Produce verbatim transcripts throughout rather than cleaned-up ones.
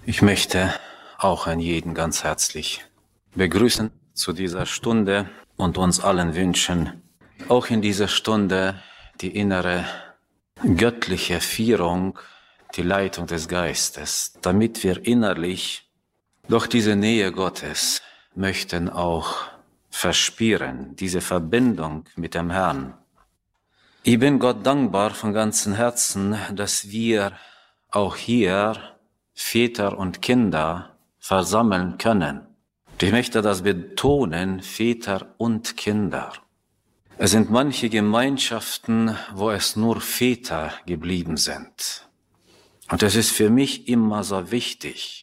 Ich möchte auch an jeden ganz herzlich begrüßen zu dieser Stunde und uns allen wünschen, auch in dieser Stunde die innere göttliche Führung, die Leitung des Geistes, damit wir innerlich durch diese Nähe Gottes möchten auch verspüren, diese Verbindung mit dem Herrn. Ich bin Gott dankbar von ganzem Herzen, dass wir auch hier Väter und Kinder versammeln können. Ich möchte das betonen, Väter und Kinder. Es sind manche Gemeinschaften, wo es nur Väter geblieben sind. Und es ist für mich immer so wichtig,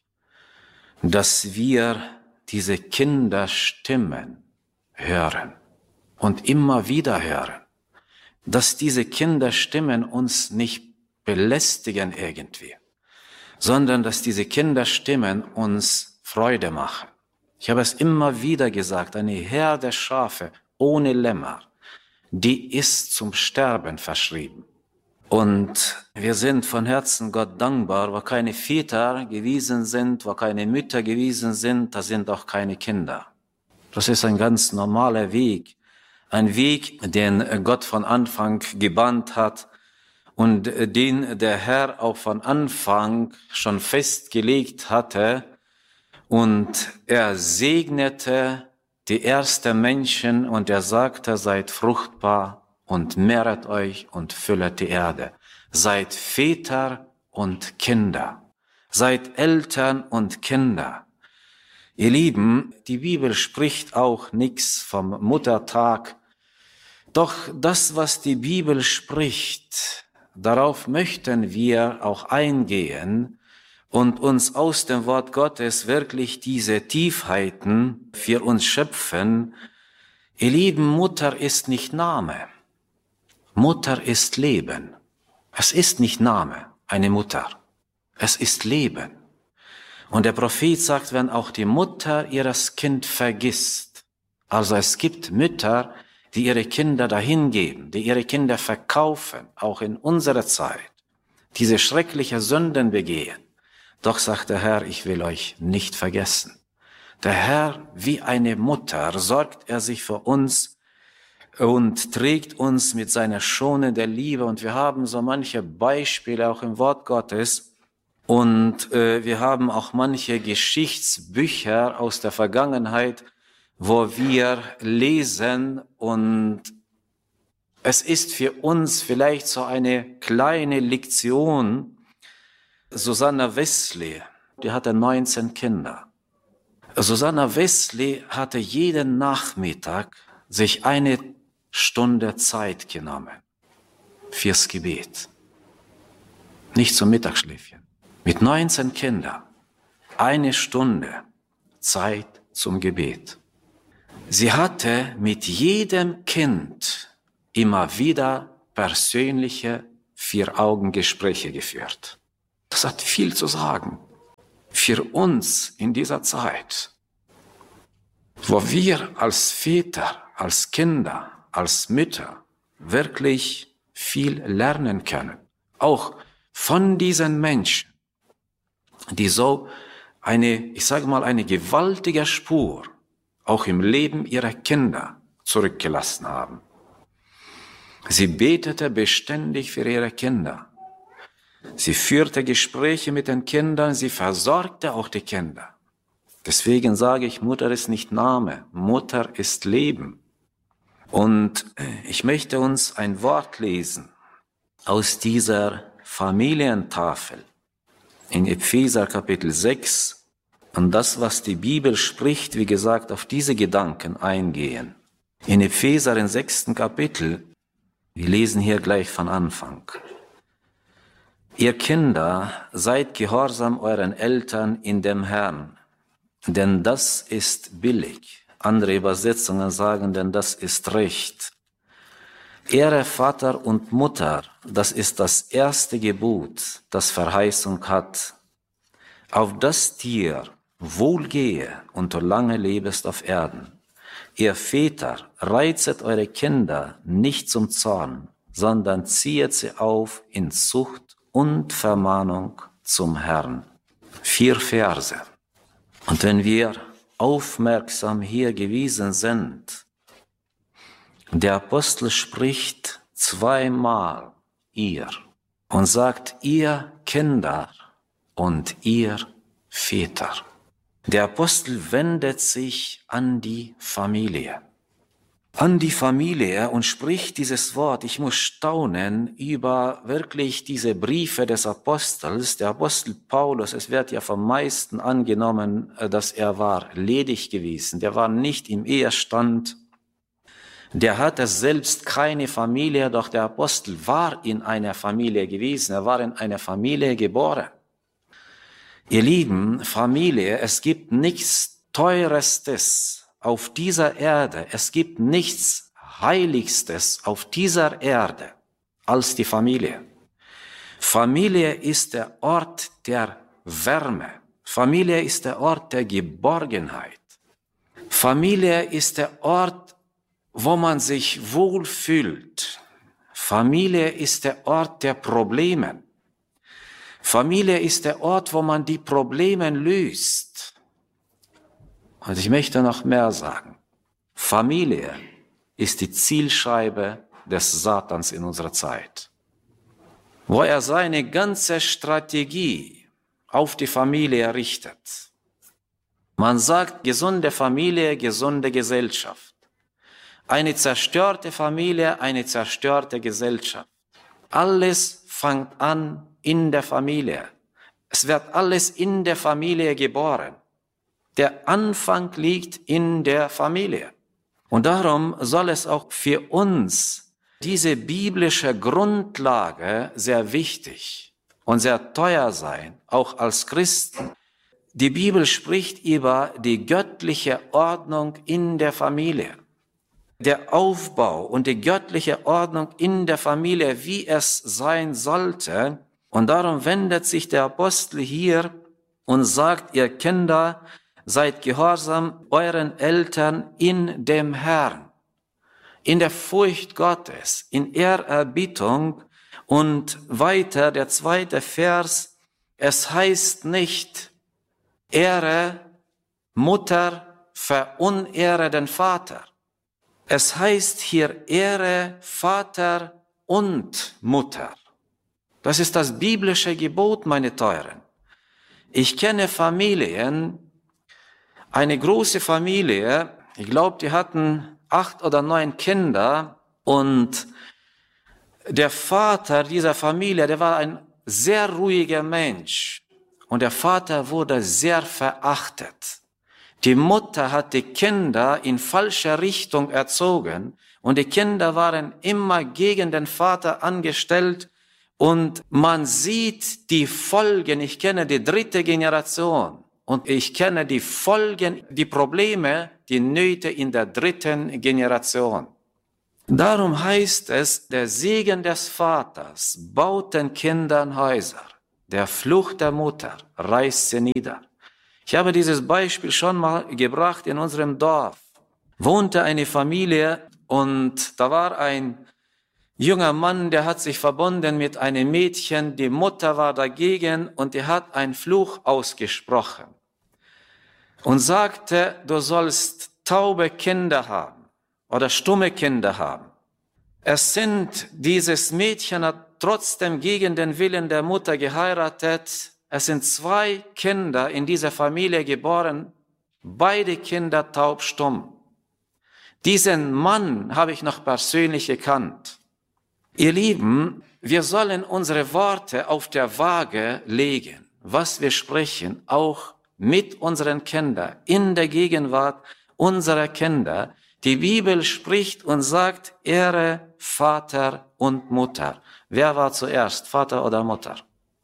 dass wir diese Kinderstimmen hören und immer wieder hören. Dass diese Kinderstimmen uns nicht belästigen irgendwie, sondern dass diese Kinderstimmen uns Freude machen. Ich habe es immer wieder gesagt, eine Herde Schafe ohne Lämmer, die ist zum Sterben verschrieben. Und wir sind von Herzen Gott dankbar, wo keine Väter gewesen sind, wo keine Mütter gewesen sind, da sind auch keine Kinder. Das ist ein ganz normaler Weg, ein Weg, den Gott von Anfang gebahnt hat und den der Herr auch von Anfang schon festgelegt hatte. Und er segnete die ersten Menschen und er sagte, seid fruchtbar und mehret euch und füllet die Erde. Seid Väter und Kinder. Seid Eltern und Kinder. Ihr Lieben, die Bibel spricht auch nichts vom Muttertag. Doch das, was die Bibel spricht, darauf möchten wir auch eingehen und uns aus dem Wort Gottes wirklich diese Tiefheiten für uns schöpfen. Ihr Lieben, Mutter ist nicht Name. Mutter ist Leben. Es ist nicht Name, eine Mutter. Es ist Leben. Und der Prophet sagt, wenn auch die Mutter ihres Kind vergisst, also es gibt Mütter, die ihre Kinder dahingeben, die ihre Kinder verkaufen, auch in unserer Zeit, diese schreckliche Sünden begehen. Doch sagt der Herr, ich will euch nicht vergessen. Der Herr, wie eine Mutter, sorgt er sich für uns und trägt uns mit seiner schonenden Liebe. Und wir haben so manche Beispiele auch im Wort Gottes. Und äh, wir haben auch manche Geschichtsbücher aus der Vergangenheit, wo wir lesen, und es ist für uns vielleicht so eine kleine Lektion. Susanna Wesley, die hatte neunzehn Kinder. Susanna Wesley hatte jeden Nachmittag sich eine Stunde Zeit genommen fürs Gebet. Nicht zum Mittagsschläfchen. Mit neunzehn Kindern eine Stunde Zeit zum Gebet. Sie hatte mit jedem Kind immer wieder persönliche Vier-Augen-Gespräche geführt. Das hat viel zu sagen für uns in dieser Zeit, wo wir als Väter, als Kinder, als Mütter wirklich viel lernen können. Auch von diesen Menschen, die so eine, ich sage mal, eine gewaltige Spur auch im Leben ihrer Kinder zurückgelassen haben. Sie betete beständig für ihre Kinder. Sie führte Gespräche mit den Kindern, sie versorgte auch die Kinder. Deswegen sage ich, Mutter ist nicht Name, Mutter ist Leben. Und ich möchte uns ein Wort lesen aus dieser Familientafel in Epheser Kapitel sechs. Und das, was die Bibel spricht, wie gesagt, auf diese Gedanken eingehen. In Epheser im sechsten Kapitel, wir lesen hier gleich von Anfang. Ihr Kinder, seid gehorsam euren Eltern in dem Herrn, denn das ist billig. Andere Übersetzungen sagen, denn das ist recht. Ehre Vater und Mutter, das ist das erste Gebot, das Verheißung hat, auf das dir wohlgehe und du lange lebest auf Erden. Ihr Väter, reizet eure Kinder nicht zum Zorn, sondern ziehet sie auf in Zucht und Vermahnung zum Herrn. Vier Verse. Und wenn wir aufmerksam hier gewesen sind, der Apostel spricht zweimal ihr und sagt, ihr Kinder und ihr Väter. Der Apostel wendet sich an die Familie. An die Familie und spricht dieses Wort. Ich muss staunen über wirklich diese Briefe des Apostels. Der Apostel Paulus, es wird ja vom meisten angenommen, dass er war ledig gewesen. Der war nicht im Ehestand. Der hatte selbst keine Familie, doch der Apostel war in einer Familie gewesen. Er war in einer Familie geboren. Ihr Lieben, Familie, es gibt nichts Teurestes auf dieser Erde, es gibt nichts Heiligstes auf dieser Erde als die Familie. Familie ist der Ort der Wärme. Familie ist der Ort der Geborgenheit. Familie ist der Ort, wo man sich wohlfühlt. Familie ist der Ort der Probleme. Familie ist der Ort, wo man die Probleme löst. Und ich möchte noch mehr sagen. Familie ist die Zielscheibe des Satans in unserer Zeit, wo er seine ganze Strategie auf die Familie richtet. Man sagt, gesunde Familie, gesunde Gesellschaft. Eine zerstörte Familie, eine zerstörte Gesellschaft. Alles fängt an in der Familie. Es wird alles in der Familie geboren. Der Anfang liegt in der Familie. Und darum soll es auch für uns diese biblische Grundlage sehr wichtig und sehr teuer sein, auch als Christen. Die Bibel spricht über die göttliche Ordnung in der Familie. Der Aufbau und die göttliche Ordnung in der Familie, wie es sein sollte. Und darum wendet sich der Apostel hier und sagt, ihr Kinder, seid gehorsam euren Eltern in dem Herrn, in der Furcht Gottes, in Ehrerbietung. Und weiter der zweite Vers, es heißt nicht, ehre Mutter, verunehre den Vater. Es heißt hier, ehre Vater und Mutter. Das ist das biblische Gebot, meine Teuren. Ich kenne Familien, eine große Familie, ich glaube, die hatten acht oder neun Kinder und der Vater dieser Familie, der war ein sehr ruhiger Mensch und der Vater wurde sehr verachtet. Die Mutter hat die Kinder in falscher Richtung erzogen und die Kinder waren immer gegen den Vater angestellt und man sieht die Folgen. Ich kenne die dritte Generation. Und ich kenne die Folgen, die Probleme, die Nöte in der dritten Generation. Darum heißt es, der Segen des Vaters baut den Kindern Häuser. Der Fluch der Mutter reißt sie nieder. Ich habe dieses Beispiel schon mal gebracht. In unserem Dorf wohnte eine Familie und da war ein junger Mann, der hat sich verbunden mit einem Mädchen. Die Mutter war dagegen und die hat einen Fluch ausgesprochen und sagte, du sollst taube Kinder haben oder stumme Kinder haben. Es sind, dieses Mädchen hat trotzdem gegen den Willen der Mutter geheiratet. Es sind zwei Kinder in dieser Familie geboren, beide Kinder taubstumm. Diesen Mann habe ich noch persönlich gekannt. Ihr Lieben, wir sollen unsere Worte auf der Waage legen, was wir sprechen, auch mit unseren Kindern, in der Gegenwart unserer Kinder. Die Bibel spricht und sagt, ehre Vater und Mutter. Wer war zuerst, Vater oder Mutter?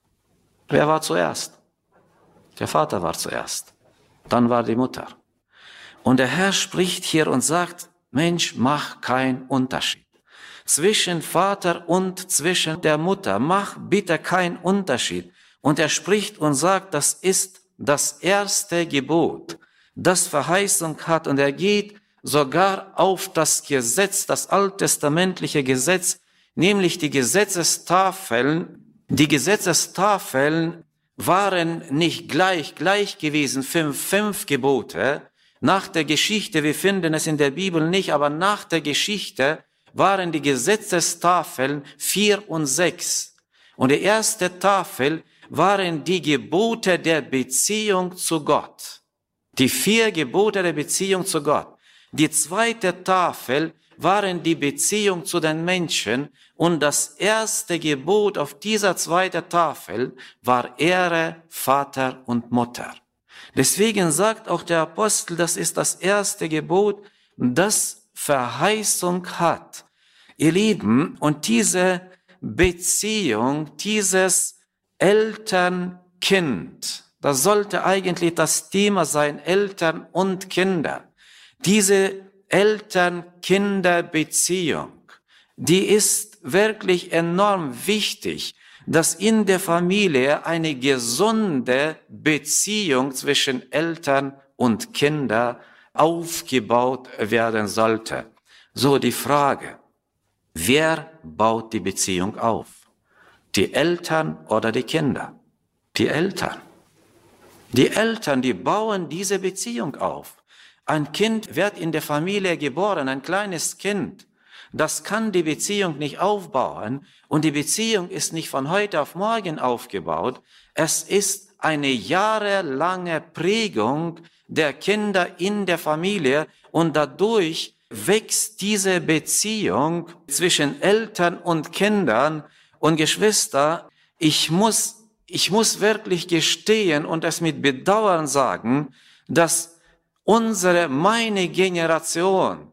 Wer war zuerst? Der Vater war zuerst. Dann war die Mutter. Und der Herr spricht hier und sagt, Mensch, mach keinen Unterschied zwischen Vater und zwischen der Mutter. Mach bitte keinen Unterschied. Und er spricht und sagt, das ist das erste Gebot, das Verheißung hat. Und er geht sogar auf das Gesetz, das alttestamentliche Gesetz, nämlich die Gesetzestafeln, die Gesetzestafeln, waren nicht gleich gleich gewesen, fünf, fünf Gebote. Nach der Geschichte, wir finden es in der Bibel nicht, aber nach der Geschichte waren die Gesetzestafeln vier und sechs. Und die erste Tafel waren die Gebote der Beziehung zu Gott. Die vier Gebote der Beziehung zu Gott. Die zweite Tafel waren die Beziehung zu den Menschen. Und das erste Gebot auf dieser zweiten Tafel war Ehre Vater und Mutter. Deswegen sagt auch der Apostel, das ist das erste Gebot, das Verheißung hat. Ihr Lieben, und diese Beziehung, dieses Eltern-Kind, das sollte eigentlich das Thema sein, Eltern und Kinder. Diese Eltern-Kinder-Beziehung, die ist wirklich enorm wichtig, dass in der Familie eine gesunde Beziehung zwischen Eltern und Kindern aufgebaut werden sollte. So die Frage, wer baut die Beziehung auf? Die Eltern oder die Kinder? Die Eltern. Die Eltern, die bauen diese Beziehung auf. Ein Kind wird in der Familie geboren, ein kleines Kind. Das kann die Beziehung nicht aufbauen und die Beziehung ist nicht von heute auf morgen aufgebaut. Es ist eine jahrelange Prägung der Kinder in der Familie und dadurch wächst diese Beziehung zwischen Eltern und Kindern und Geschwister. Ich muss, ich muss wirklich gestehen und es mit Bedauern sagen, dass unsere, meine Generation,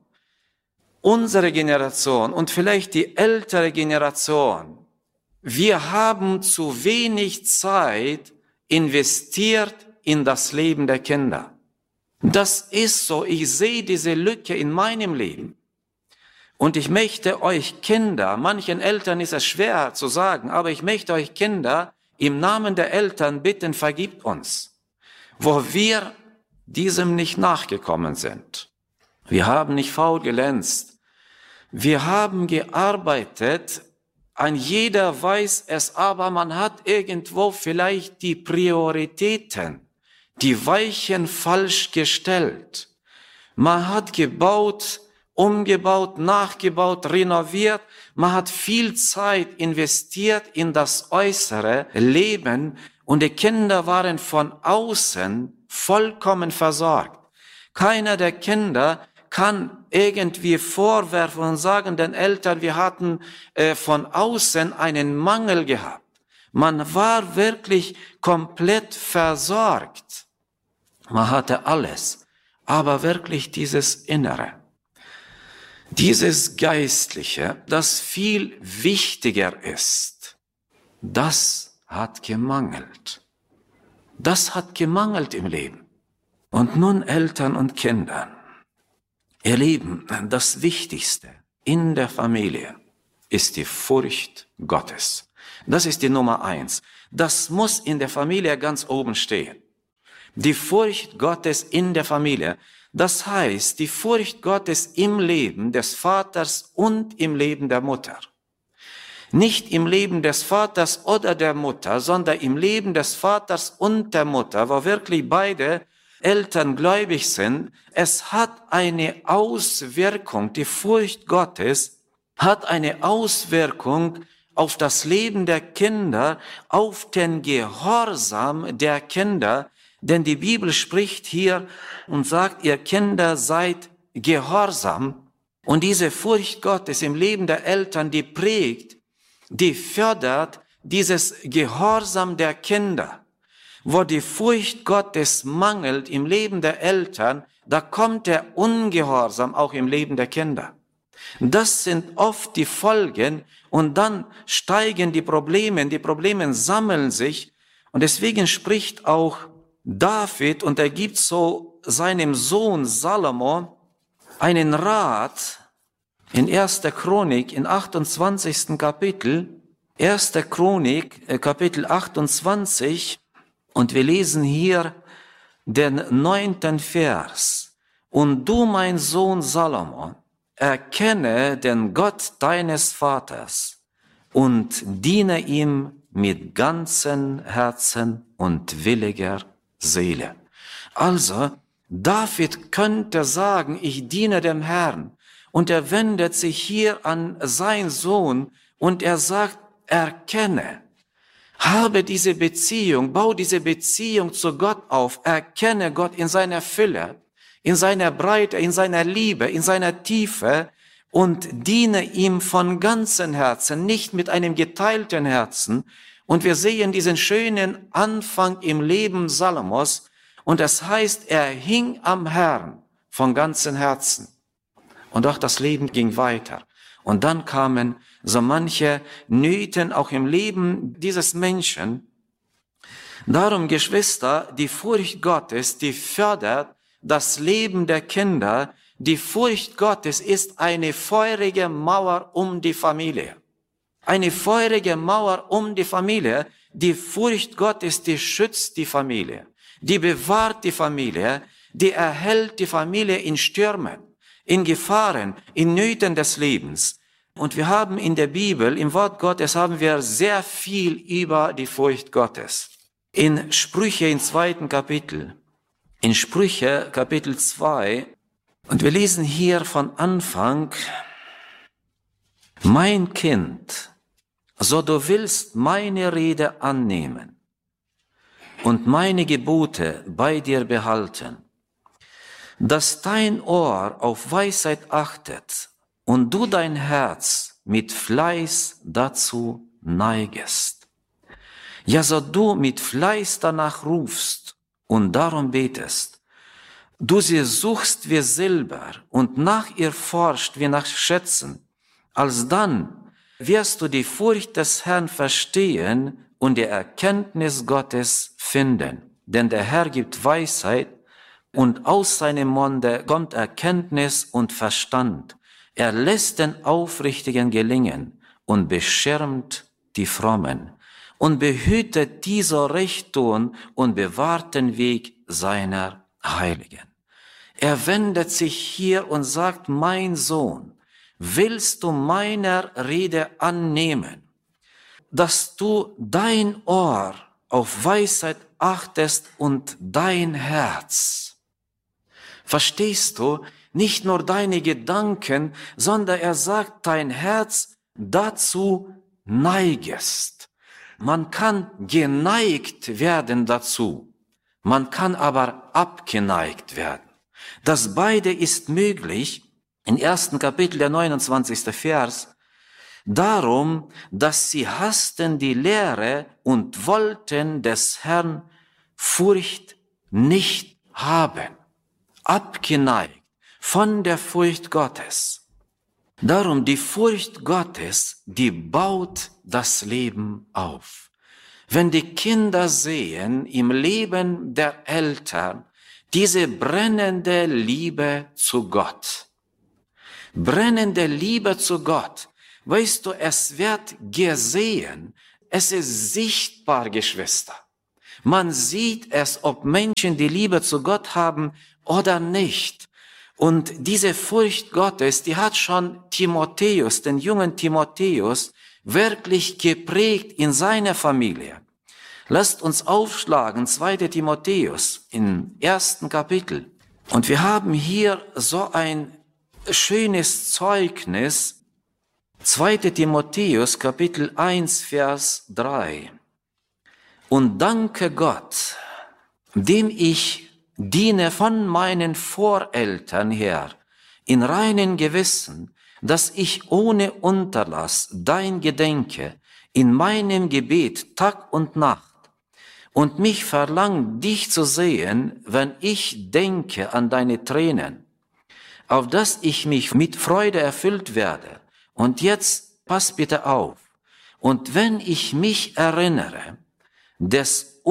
unsere Generation und vielleicht die ältere Generation, wir haben zu wenig Zeit investiert in das Leben der Kinder. Das ist so, ich sehe diese Lücke in meinem Leben. Und ich möchte euch Kinder, manchen Eltern ist es schwer zu sagen, aber ich möchte euch Kinder im Namen der Eltern bitten, vergibt uns, wo wir diesem nicht nachgekommen sind. Wir haben nicht faul glänzt. Wir haben gearbeitet, ein jeder weiß es, aber man hat irgendwo vielleicht die Prioritäten, die Weichen falsch gestellt. Man hat gebaut, umgebaut, nachgebaut, renoviert. Man hat viel Zeit investiert in das äußere Leben und die Kinder waren von außen vollkommen versorgt. Keiner der Kinder kann irgendwie vorwerfen und sagen den Eltern, wir hatten äh, von außen einen Mangel gehabt. Man war wirklich komplett versorgt. Man hatte alles, aber wirklich dieses Innere, dieses Geistliche, das viel wichtiger ist, das hat gemangelt. Das hat gemangelt im Leben. Und nun Eltern und Kindern. Ihr Lieben, das Wichtigste in der Familie ist die Furcht Gottes. Das ist die Nummer eins. Das muss in der Familie ganz oben stehen. Die Furcht Gottes in der Familie. Das heißt, die Furcht Gottes im Leben des Vaters und im Leben der Mutter. Nicht im Leben des Vaters oder der Mutter, sondern im Leben des Vaters und der Mutter, wo wirklich beide Eltern gläubig sind. Es hat eine Auswirkung, die Furcht Gottes hat eine Auswirkung auf das Leben der Kinder, auf den Gehorsam der Kinder, denn die Bibel spricht hier und sagt, ihr Kinder seid gehorsam. Und diese Furcht Gottes im Leben der Eltern, die prägt, die fördert dieses Gehorsam der Kinder. Wo die Furcht Gottes mangelt im Leben der Eltern, da kommt der Ungehorsam auch im Leben der Kinder. Das sind oft die Folgen und dann steigen die Probleme, die Probleme sammeln sich und deswegen spricht auch David und er gibt so seinem Sohn Salomo einen Rat in erster Chronik, in achtundzwanzigsten Kapitel, erster Chronik, Kapitel achtundzwanzig, und wir lesen hier den neunten Vers. Und du, mein Sohn Salomo, erkenne den Gott deines Vaters und diene ihm mit ganzem Herzen und williger Seele. Also, David könnte sagen, ich diene dem Herrn. Und er wendet sich hier an seinen Sohn und er sagt, erkenne, habe diese Beziehung, bau diese Beziehung zu Gott auf, erkenne Gott in seiner Fülle, in seiner Breite, in seiner Liebe, in seiner Tiefe und diene ihm von ganzem Herzen, nicht mit einem geteilten Herzen. Und wir sehen diesen schönen Anfang im Leben Salomos und es heißt, er hing am Herrn von ganzem Herzen. Und auch das Leben ging weiter. Und dann kamen so manche Nöten auch im Leben dieses Menschen. Darum, Geschwister, die Furcht Gottes, die fördert das Leben der Kinder. Die Furcht Gottes ist eine feurige Mauer um die Familie. Eine feurige Mauer um die Familie. Die Furcht Gottes, die schützt die Familie. Die bewahrt die Familie. Die erhält die Familie in Stürmen, in Gefahren, in Nöten des Lebens. Und wir haben in der Bibel, im Wort Gottes, haben wir sehr viel über die Furcht Gottes. In Sprüche, im zweiten Kapitel, in Sprüche, Kapitel zwei, und wir lesen hier von Anfang, mein Kind, so du willst meine Rede annehmen und meine Gebote bei dir behalten, dass dein Ohr auf Weisheit achtet und du dein Herz mit Fleiß dazu neigest. Ja, so du mit Fleiß danach rufst und darum betest, du sie suchst wie Silber und nach ihr forscht wie nach Schätzen, alsdann wirst du die Furcht des Herrn verstehen und die Erkenntnis Gottes finden. Denn der Herr gibt Weisheit und aus seinem Munde kommt Erkenntnis und Verstand. Er lässt den Aufrichtigen gelingen und beschirmt die Frommen und behütet die so recht tun und bewahrt den Weg seiner Heiligen. Er wendet sich hier und sagt, mein Sohn, willst du meiner Rede annehmen, dass du dein Ohr auf Weisheit achtest und dein Herz. Verstehst du? Nicht nur deine Gedanken, sondern er sagt, dein Herz dazu neigest. Man kann geneigt werden dazu, man kann aber abgeneigt werden. Das beide ist möglich. Im ersten Kapitel, der neunundzwanzigste Vers, darum, dass sie hassten die Lehre und wollten des Herrn Furcht nicht haben. Abgeneigt von der Furcht Gottes. Darum, die Furcht Gottes, die baut das Leben auf. Wenn die Kinder sehen im Leben der Eltern diese brennende Liebe zu Gott, brennende Liebe zu Gott, weißt du, es wird gesehen, es ist sichtbar, Geschwister. Man sieht es, ob Menschen die Liebe zu Gott haben oder nicht. Und diese Furcht Gottes, die hat schon Timotheus, den jungen Timotheus, wirklich geprägt in seiner Familie. Lasst uns aufschlagen, zweiter Timotheus im ersten Kapitel. Und wir haben hier so ein schönes Zeugnis, zweiter Timotheus, Kapitel eins, Vers drei. Und danke Gott, dem ich diene von meinen Voreltern her, in reinem Gewissen, dass ich ohne Unterlass dein gedenke, in meinem Gebet Tag und Nacht, und mich verlangt, dich zu sehen, wenn ich denke an deine Tränen, auf dass ich mich mit Freude erfüllt werde. Und jetzt, pass bitte auf, und wenn ich mich erinnere, des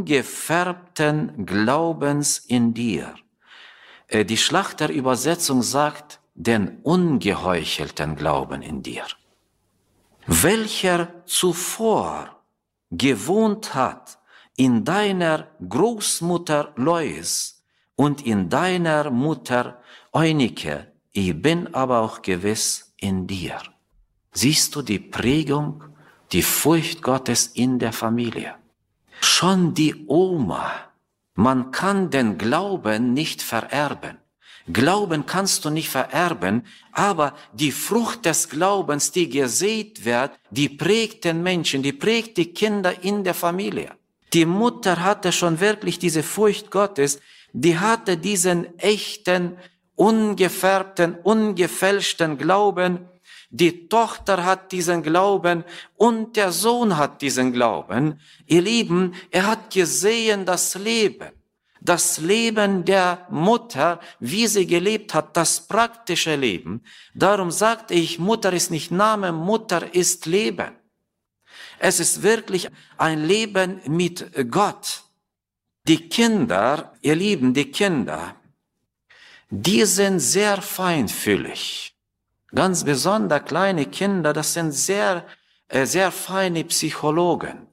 ungefärbten Glaubens in dir. Die Schlachterübersetzung sagt, den ungeheuchelten Glauben in dir, welcher zuvor gewohnt hat in deiner Großmutter Lois und in deiner Mutter Eunike, ich bin aber auch gewiss in dir. Siehst du die Prägung die Furcht Gottes in der Familie. Schon die Oma, man kann den Glauben nicht vererben. Glauben kannst du nicht vererben, aber die Frucht des Glaubens, die gesät wird, die prägt den Menschen, die prägt die Kinder in der Familie. Die Mutter hatte schon wirklich diese Furcht Gottes, die hatte diesen echten, ungefärbten, ungefälschten Glauben. Die Tochter hat diesen Glauben und der Sohn hat diesen Glauben. Ihr Lieben, er hat gesehen das Leben. Das Leben der Mutter, wie sie gelebt hat, das praktische Leben. Darum sagte ich, Mutter ist nicht Name, Mutter ist Leben. Es ist wirklich ein Leben mit Gott. Die Kinder, ihr Lieben, die Kinder, die sind sehr feinfühlig. Ganz besonders kleine Kinder, das sind sehr, äh, sehr feine Psychologen.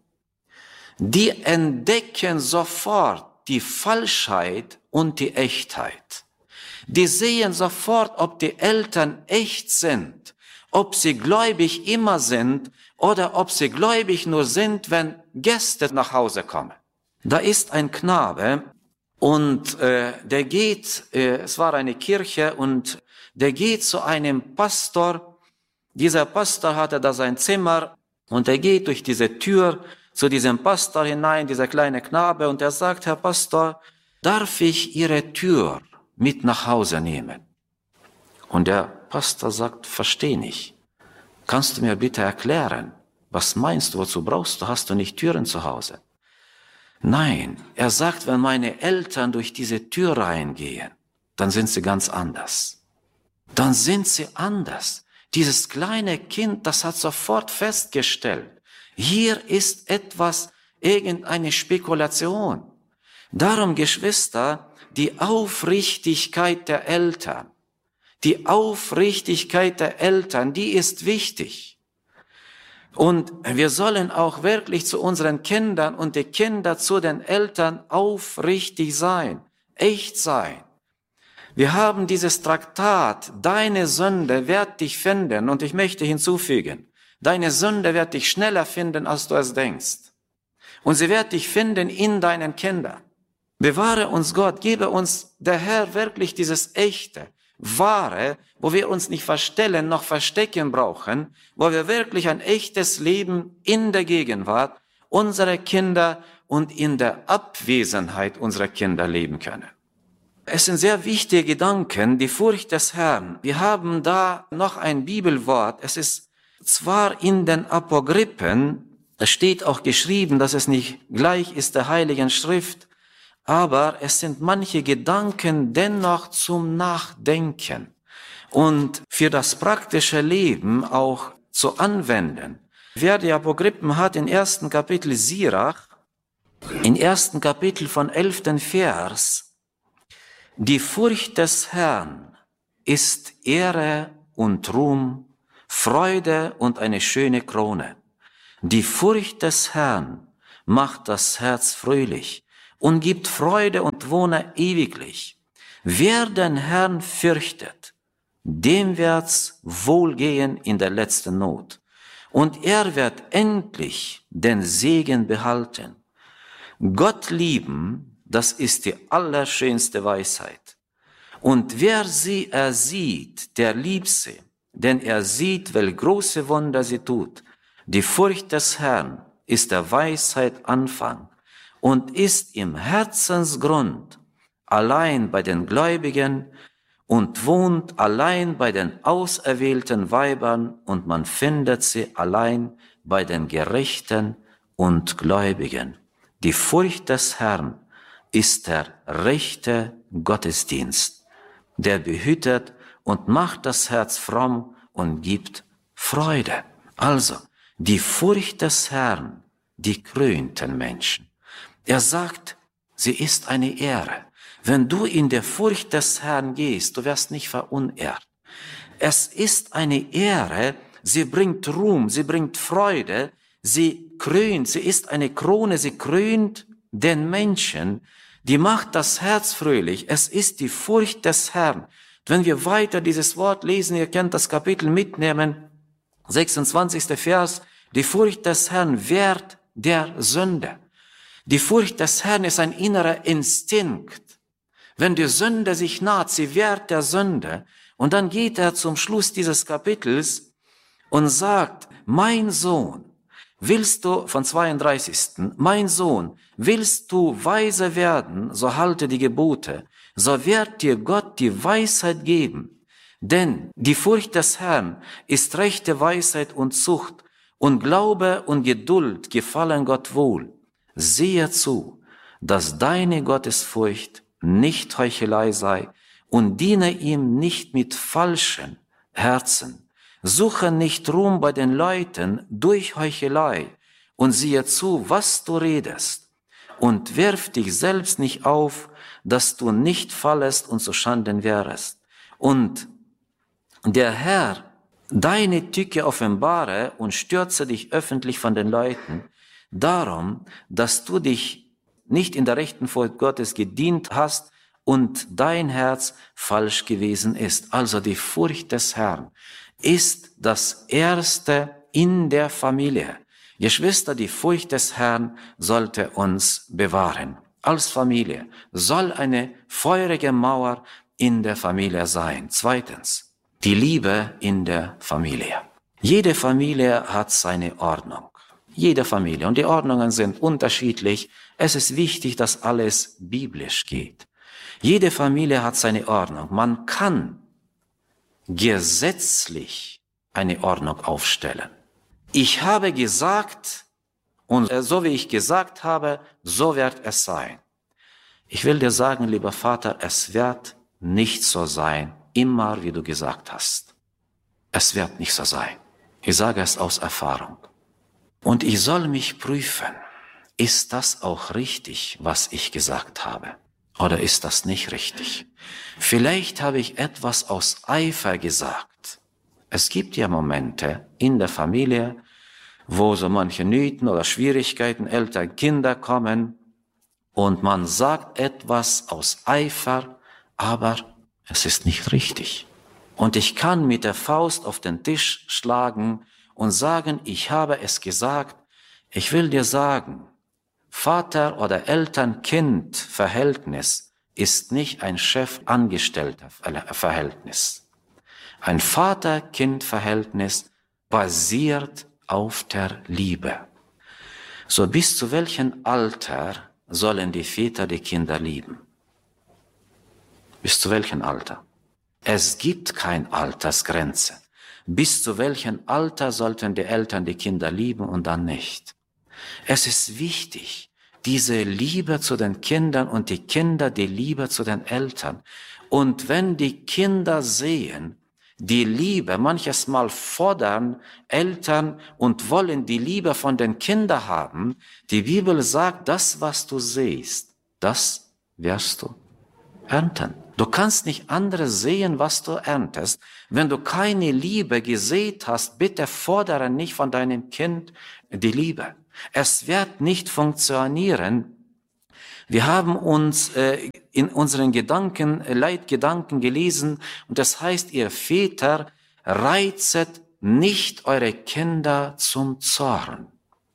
Die entdecken sofort die Falschheit und die Echtheit. Die sehen sofort, ob die Eltern echt sind, ob sie gläubig immer sind oder ob sie gläubig nur sind, wenn Gäste nach Hause kommen. Da ist ein Knabe und äh, der geht, äh, es war eine Kirche und der geht zu einem Pastor. Dieser Pastor hatte da sein Zimmer und er geht durch diese Tür zu diesem Pastor hinein, dieser kleine Knabe, und er sagt, Herr Pastor, darf ich Ihre Tür mit nach Hause nehmen? Und der Pastor sagt, verstehe nicht. Kannst du mir bitte erklären, was meinst du, wozu brauchst du, hast du nicht Türen zu Hause? Nein, er sagt, wenn meine Eltern durch diese Tür reingehen, dann sind sie ganz anders. Dann sind sie anders. Dieses kleine Kind, das hat sofort festgestellt, hier ist etwas, irgendeine Spekulation. Darum, Geschwister, die Aufrichtigkeit der Eltern, die Aufrichtigkeit der Eltern, die ist wichtig. Und wir sollen auch wirklich zu unseren Kindern und die Kinder zu den Eltern aufrichtig sein, echt sein. Wir haben dieses Traktat, deine Sünde wird dich finden, und ich möchte hinzufügen, deine Sünde wird dich schneller finden, als du es denkst. Und sie wird dich finden in deinen Kindern. Bewahre uns Gott, gebe uns der Herr wirklich dieses echte, wahre, wo wir uns nicht verstellen noch verstecken brauchen, wo wir wirklich ein echtes Leben in der Gegenwart unserer Kinder und in der Abwesenheit unserer Kinder leben können. Es sind sehr wichtige Gedanken, die Furcht des Herrn. Wir haben da noch ein Bibelwort, es ist zwar in den Apokryphen, es steht auch geschrieben, dass es nicht gleich ist der Heiligen Schrift, aber es sind manche Gedanken dennoch zum Nachdenken und für das praktische Leben auch zu anwenden. Wer die Apokryphen hat, in ersten Kapitel Sirach, in ersten Kapitel von elften Vers, die Furcht des Herrn ist Ehre und Ruhm, Freude und eine schöne Krone. Die Furcht des Herrn macht das Herz fröhlich und gibt Freude und wohne ewiglich. Wer den Herrn fürchtet, dem wird's wohlgehen in der letzten Not. Und er wird endlich den Segen behalten. Gott lieben, das ist die allerschönste Weisheit. Und wer sie ersieht, der liebt sie. Denn er sieht, welche große Wunder sie tut. Die Furcht des Herrn ist der Weisheit Anfang und ist im Herzensgrund allein bei den Gläubigen und wohnt allein bei den auserwählten Weibern und man findet sie allein bei den Gerechten und Gläubigen. Die Furcht des Herrn ist der rechte Gottesdienst, der behütet und macht das Herz fromm und gibt Freude. Also, die Furcht des Herrn, die krönt den Menschen. Er sagt, sie ist eine Ehre. Wenn du in der Furcht des Herrn gehst, du wirst nicht verunehrt. Es ist eine Ehre, sie bringt Ruhm, sie bringt Freude, sie krönt, sie ist eine Krone, sie krönt den Menschen, die macht das Herz fröhlich. Es ist die Furcht des Herrn. Wenn wir weiter dieses Wort lesen, ihr könnt das Kapitel mitnehmen, sechsundzwanzigster Vers, Die Furcht des Herrn wehrt der Sünde. Die Furcht des Herrn ist ein innerer Instinkt. Wenn die Sünde sich naht, sie wehrt der Sünde. Und dann geht er zum Schluss dieses Kapitels und sagt, mein Sohn, willst du, von zweiunddreißigsten mein Sohn, willst du weise werden, so halte die Gebote, so wird dir Gott die Weisheit geben. Denn die Furcht des Herrn ist rechte Weisheit und Zucht, und Glaube und Geduld gefallen Gott wohl. Siehe zu, dass deine Gottesfurcht nicht Heuchelei sei, und diene ihm nicht mit falschen Herzen. Suche nicht Ruhm bei den Leuten durch Heuchelei, und siehe zu, was du redest, und wirf dich selbst nicht auf, dass du nicht fallest und zu Schanden wärest. Und der Herr deine Tücke offenbare und stürze dich öffentlich von den Leuten, darum, dass du dich nicht in der rechten Furcht Gottes gedient hast und dein Herz falsch gewesen ist. Also die Furcht des Herrn ist das Erste in der Familie. Geschwister, die Furcht des Herrn sollte uns bewahren. Als Familie soll eine feurige Mauer in der Familie sein. Zweitens, die Liebe in der Familie. Jede Familie hat seine Ordnung. Jede Familie. Und die Ordnungen sind unterschiedlich. Es ist wichtig, dass alles biblisch geht. Jede Familie hat seine Ordnung. Man kann gesetzlich eine Ordnung aufstellen. Ich habe gesagt, und so wie ich gesagt habe, so wird es sein. Ich will dir sagen, lieber Vater, es wird nicht so sein, immer wie du gesagt hast. Es wird nicht so sein. Ich sage es aus Erfahrung. Und ich soll mich prüfen, ist das auch richtig, was ich gesagt habe? Oder ist das nicht richtig? Vielleicht habe ich etwas aus Eifer gesagt. Es gibt ja Momente in der Familie, wo so manche Nöten oder Schwierigkeiten, Eltern, Kinder kommen und man sagt etwas aus Eifer, aber es ist nicht richtig. Und ich kann mit der Faust auf den Tisch schlagen und sagen, ich habe es gesagt. Ich will dir sagen, Vater- oder Eltern-Kind-Verhältnis ist nicht ein Chef-Angestellter-Verhältnis. Ein Vater-Kind-Verhältnis basiert auf der Liebe. So bis zu welchem Alter sollen die Väter die Kinder lieben? Bis zu welchem Alter? Es gibt keine Altersgrenze. Bis zu welchem Alter sollten die Eltern die Kinder lieben und dann nicht? Es ist wichtig, diese Liebe zu den Kindern und die Kinder die Liebe zu den Eltern. Und wenn die Kinder sehen, die Liebe, manches Mal fordern Eltern und wollen die Liebe von den Kindern haben, die Bibel sagt, das, was du siehst, das wirst du ernten. Du kannst nicht anderes sehen, was du erntest. Wenn du keine Liebe gesät hast, bitte fordere nicht von deinem Kind die Liebe. Es wird nicht funktionieren. Wir haben uns äh, in unseren Gedanken, äh, Leitgedanken gelesen und das heißt, ihr Väter, reizet nicht eure Kinder zum Zorn.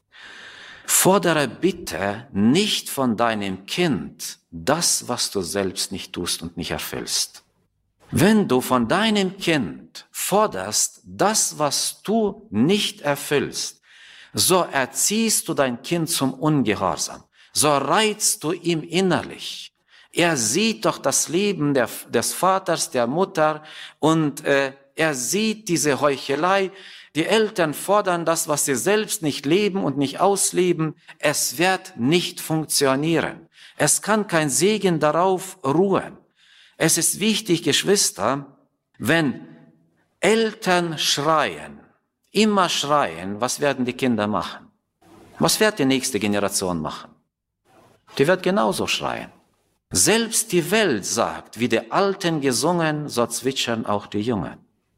Fordere bitte nicht von deinem Kind das, was du selbst nicht tust und nicht erfüllst. Wenn du von deinem Kind forderst das, was du nicht erfüllst, so erziehst du dein Kind zum Ungehorsam. So reizt du ihm innerlich. Er sieht doch das Leben der, des Vaters, der Mutter und äh, er sieht diese Heuchelei. Die Eltern fordern das, was sie selbst nicht leben und nicht ausleben. Es wird nicht funktionieren. Es kann kein Segen darauf ruhen. Es ist wichtig, Geschwister, wenn Eltern schreien, immer schreien, was werden die Kinder machen? Was wird die nächste Generation machen? Die wird genauso schreien. Selbst die Welt sagt, wie die Alten gesungen, so zwitschern auch die Jungen.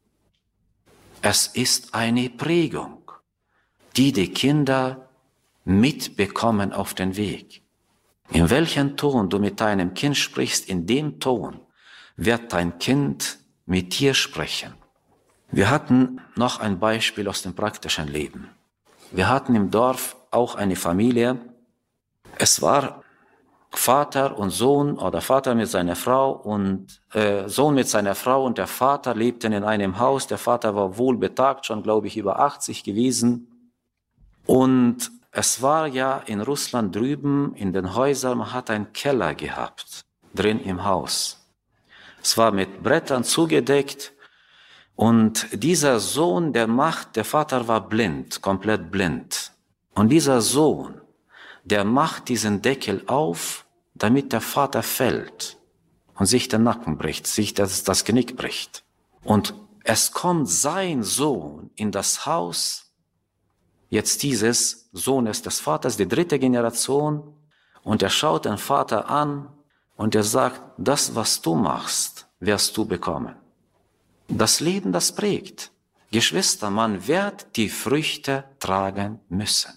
Es ist eine Prägung, die die Kinder mitbekommen auf den Weg. In welchem Ton du mit deinem Kind sprichst, in dem Ton wird dein Kind mit dir sprechen. Wir hatten noch ein Beispiel aus dem praktischen Leben. Wir hatten im Dorf auch eine Familie. Es war Vater und Sohn oder Vater mit seiner Frau und äh, Sohn mit seiner Frau und der Vater lebten in einem Haus. Der Vater war wohlbetagt, schon glaube ich über achtzig gewesen. Und es war ja in Russland drüben in den Häusern, man hat einen Keller gehabt, drin im Haus. Es war mit Brettern zugedeckt und dieser Sohn, der macht, der Vater war blind, komplett blind. Und dieser Sohn, der macht diesen Deckel auf, damit der Vater fällt und sich den Nacken bricht, sich das, das Genick bricht. Und es kommt sein Sohn in das Haus, jetzt dieses Sohnes des Vaters, die dritte Generation, und er schaut den Vater an und er sagt, das, was du machst, wirst du bekommen. Das Leben, das prägt. Geschwister, man wird die Früchte tragen müssen.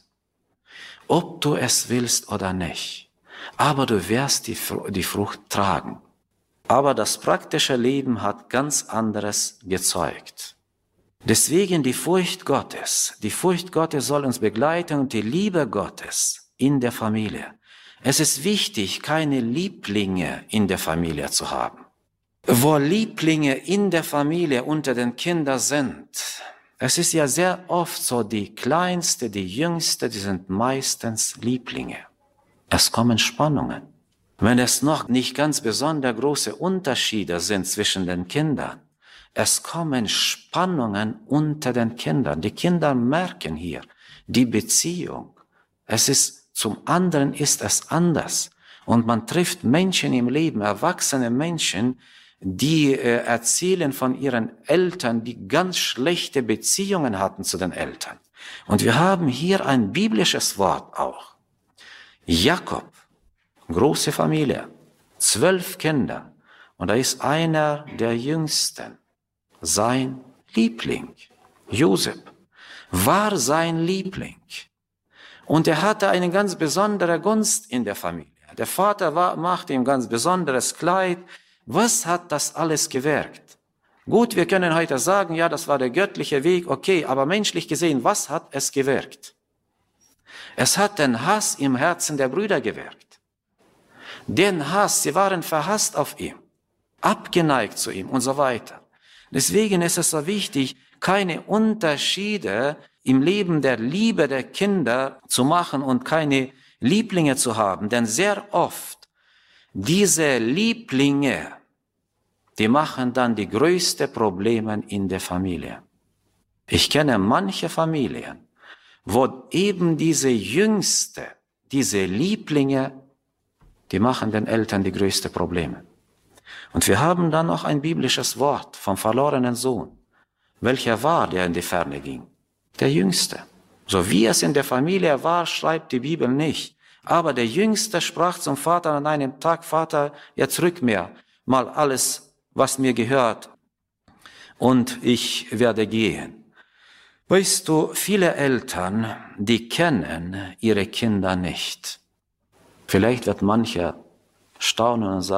Ob du es willst oder nicht. Aber du wirst die, die Frucht tragen. Aber das praktische Leben hat ganz anderes gezeugt. Deswegen die Furcht Gottes. Die Furcht Gottes soll uns begleiten und die Liebe Gottes in der Familie. Es ist wichtig, keine Lieblinge in der Familie zu haben. Wo Lieblinge in der Familie unter den Kindern sind, es ist ja sehr oft so, die Kleinste, die Jüngste, die sind meistens Lieblinge. Es kommen Spannungen. Wenn es noch nicht ganz besonders große Unterschiede sind zwischen den Kindern, es kommen Spannungen unter den Kindern. Die Kinder merken hier die Beziehung. Es ist, zum anderen ist es anders. Und man trifft Menschen im Leben, erwachsene Menschen, die äh, erzählen von ihren Eltern, die ganz schlechte Beziehungen hatten zu den Eltern. Und wir haben hier ein biblisches Wort auch. Jakob, große Familie, zwölf Kinder. Und da ist einer der Jüngsten, sein Liebling, Josef, war sein Liebling. Und er hatte eine ganz besondere Gunst in der Familie. Der Vater war, machte ihm ganz besonderes Kleid. Was hat das alles gewirkt? Gut, wir können heute sagen, ja, das war der göttliche Weg, okay, aber menschlich gesehen, was hat es gewirkt? Es hat den Hass im Herzen der Brüder gewirkt. Den Hass, sie waren verhasst auf ihm, abgeneigt zu ihm und so weiter. Deswegen ist es so wichtig, keine Unterschiede im Leben der Liebe der Kinder zu machen und keine Lieblinge zu haben. Denn sehr oft, diese Lieblinge, die machen dann die größten Probleme in der Familie. Ich kenne manche Familien, wo eben diese Jüngste, diese Lieblinge, die machen den Eltern die größten Probleme. Und wir haben dann noch ein biblisches Wort vom verlorenen Sohn. Welcher war, der in die Ferne ging? Der Jüngste. So wie es in der Familie war, schreibt die Bibel nicht. Aber der Jüngste sprach zum Vater an einem Tag, Vater, jetzt rück mir mal alles, was mir gehört, und ich werde gehen. Weißt du, viele Eltern, die kennen ihre Kinder nicht. Vielleicht wird mancher staunen und sagen,